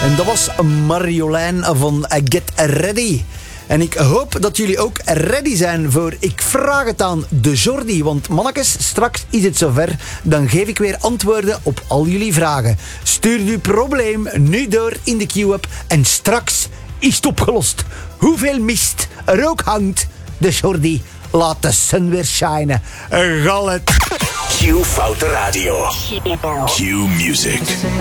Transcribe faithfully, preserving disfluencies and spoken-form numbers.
En dat was Marjolein van Get Ready. En ik hoop dat jullie ook ready zijn voor Ik Vraag Het Aan de Jordi. Want mannetjes, straks is het zover. Dan geef ik weer antwoorden op al jullie vragen. Stuur uw probleem nu door in de Q-app. En straks is het opgelost. Hoeveel mist er ook hangt. De Jordi laat de sun weer shinen. Gal het. Q Foute Radio. Q Music.